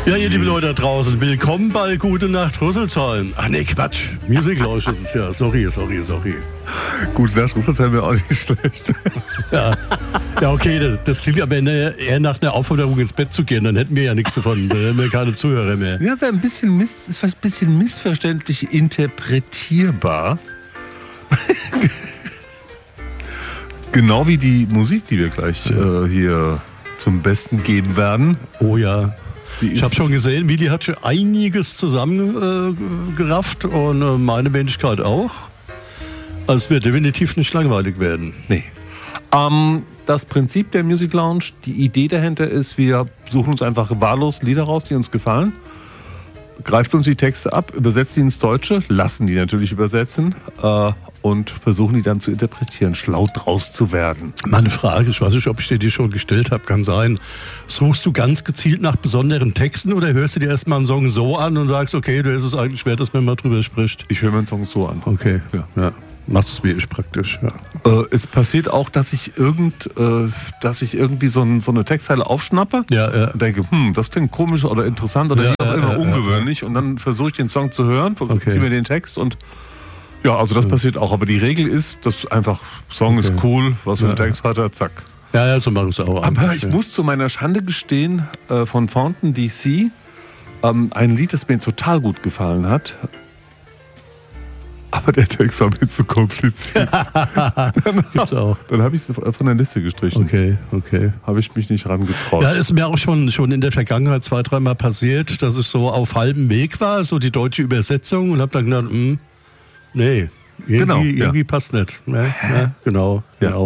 Ja, ihr liebe Leute da draußen, willkommen bei Gute Nacht Rüsselsheim. Ach nee, Quatsch, Music Lounge ist es ja. Sorry. Gute Nacht Rüsselsheim wäre auch nicht schlecht. Ja, okay, das klingt aber eher nach einer Aufforderung ins Bett zu gehen, dann hätten wir ja nichts davon, dann hätten wir keine Zuhörer mehr. Ja, wäre ist vielleicht ein bisschen missverständlich interpretierbar. Genau wie die Musik, die wir gleich hier zum Besten geben werden. Oh ja. Ich habe schon gesehen, Willi hat schon einiges zusammengerafft und meine Wenigkeit auch. Also es wird definitiv nicht langweilig werden. Nee. Das Prinzip der Music Lounge, die Idee dahinter ist, wir suchen uns einfach wahllos Lieder raus, die uns gefallen, greifen uns die Texte ab, übersetzen die ins Deutsche, lassen die natürlich übersetzen und versuchen die dann zu interpretieren, schlau draus zu werden. Meine Frage, ich weiß nicht, ob ich dir die schon gestellt habe, kann sein. Suchst du ganz gezielt nach besonderen Texten oder hörst du dir erstmal einen Song so an und sagst, okay, du ist es eigentlich wert, dass man mal drüber spricht? Ich höre mir einen Song so an. Okay, ja. Machst es wie ich praktisch, ja. Es passiert auch, dass ich irgendwie so eine Textzeile aufschnappe und denke, das klingt komisch oder interessant oder wie auch immer ungewöhnlich und dann versuche ich den Song zu hören, ziehe mir den Text und ja, also das passiert auch. Aber die Regel ist, dass einfach Song ist cool, was für einen Text hat er, zack. Ja, so machen es auch. Aber ich muss zu meiner Schande gestehen, von Fountain DC, ein Lied, das mir total gut gefallen hat. Aber der Text war mir zu kompliziert. Gibt's auch. Dann habe ich es von der Liste gestrichen. Okay. Habe ich mich nicht rangetraut. Ja, ist mir auch schon in der Vergangenheit 2-3 Mal passiert, dass es so auf halbem Weg war, so die deutsche Übersetzung und habe dann gedacht, nee, irgendwie passt nicht. Ja, genau. Ja.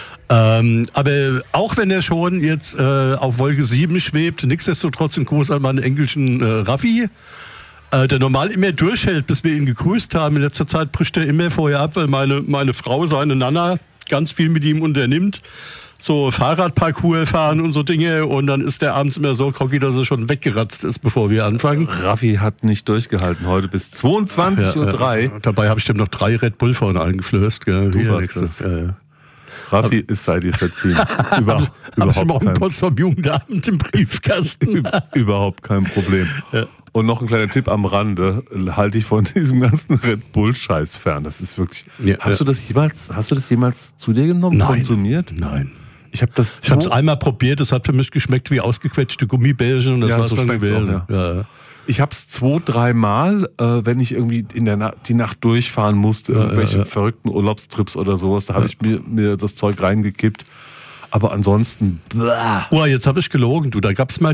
Aber auch wenn er schon jetzt auf Wolke 7 schwebt, nichtsdestotrotz ein Gruß an meinen englischen Raffi, der normal immer durchhält, bis wir ihn gegrüßt haben. In letzter Zeit bricht er immer vorher ab, weil meine Frau, seine Nana, ganz viel mit ihm unternimmt. So Fahrradparcours fahren und so Dinge. Und dann ist der abends immer so groggy, dass er schon weggeratzt ist, bevor wir anfangen. Raffi hat nicht durchgehalten heute bis 22:03 Uhr. Dabei habe ich dem noch 3 Red Bull vorne eingeflößt. Gell? Du warst das. Raffi, es sei dir verziehen. Überhaupt ich morgen Post vom Jugendamt im Briefkasten. Überhaupt kein Problem. Ja. Und noch ein kleiner Tipp am Rande, halte ich von diesem ganzen Red Bull-Scheiß fern. Das ist wirklich... Hast du das jemals zu dir genommen, konsumiert? Nein. Ich habe es einmal probiert, das hat für mich geschmeckt wie ausgequetschte Gummibärchen und das war so dann gewesen. Ja. Ich habe es 2-3 Mal, wenn ich irgendwie die Nacht durchfahren musste, irgendwelche verrückten Urlaubstrips oder sowas, da habe ich mir das Zeug reingekippt. Aber ansonsten... Jetzt habe ich gelogen, du. Da gab es mal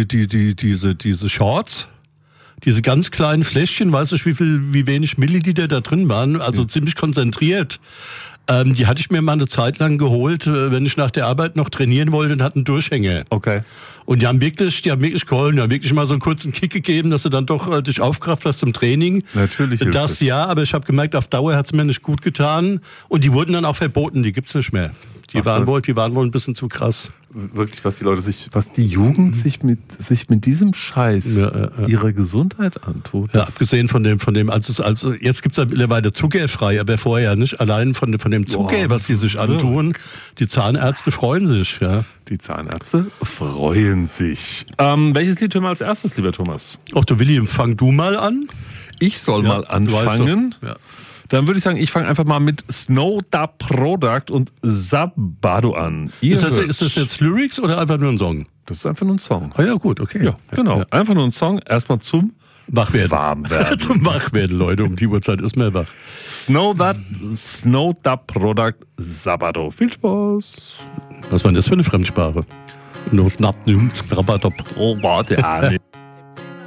diese Shorts, diese ganz kleinen Fläschchen, weiß ich wie wenig Milliliter da drin waren, also ziemlich konzentriert. Die hatte ich mir mal eine Zeit lang geholt, wenn ich nach der Arbeit noch trainieren wollte und hatte einen Durchhänger. Okay. Und die haben wirklich geholfen, die haben wirklich mal so einen kurzen Kick gegeben, dass du dann doch dich aufkraft hast zum Training. Natürlich. Das ja, aber ich habe gemerkt, auf Dauer hat es mir nicht gut getan. Und die wurden dann auch verboten, die gibt's nicht mehr. Die waren wohl ein bisschen zu krass. Wirklich, was die Jugend sich mit diesem Scheiß ihrer Gesundheit antut. Ja, abgesehen von dem, also jetzt gibt's ja mittlerweile zuckerfrei, aber vorher nicht. Allein von dem Zucker, was die sich antun, die Zahnärzte freuen sich, ja. Die Zahnärzte freuen sich. Welches Lied hören wir als erstes, lieber Thomas? Ach du Willi, fang du mal an. Ich soll mal anfangen. Ja. Dann würde ich sagen, ich fange einfach mal mit Snow Da Product und Sabado an. Ist das jetzt Lyrics oder einfach nur ein Song? Das ist einfach nur ein Song. Ah ja, gut, okay. Ja, genau. Ja. Einfach nur ein Song. Erstmal zum Wachwerden. Warmwerden. Zum Wachwerden, Leute. Um die Uhrzeit ist man wach. Snow Da Product Sabado. Viel Spaß. Was war denn das für eine Fremdsprache? No Snap, Sabado. Oh, warte,